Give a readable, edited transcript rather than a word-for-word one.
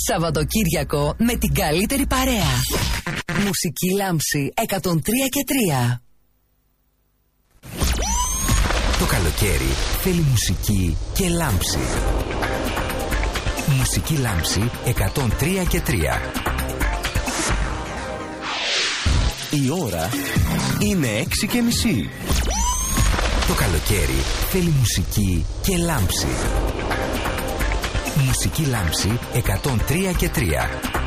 Σαββατοκύριακο με την καλύτερη παρέα. Μουσική Λάμψη 103 και 3. Το καλοκαίρι θέλει μουσική και λάμψη. Μουσική Λάμψη 103 και 3. Η ώρα είναι 6:30. Το καλοκαίρι θέλει μουσική και λάμψη. Μουσική Λάμψη 103 και 3.